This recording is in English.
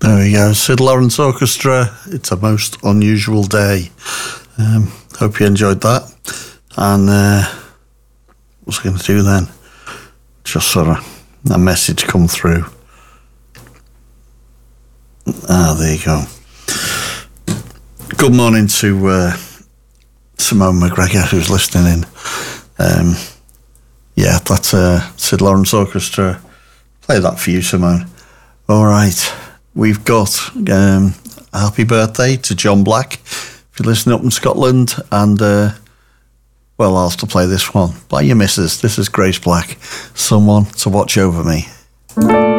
There we go. Sid Lawrence Orchestra. It's a most unusual day. Hope you enjoyed that. And what's I going to do then? Just sort of a message come through. There you go. Good morning to Simone McGregor, who's listening in. Yeah, that's Sid Lawrence Orchestra. Play that for you, Simone. All right. We've got a happy birthday to John Black, if you're listening up in Scotland. And, well, I'll have to play this one by your missus. This is Grace Black, Someone to Watch Over Me.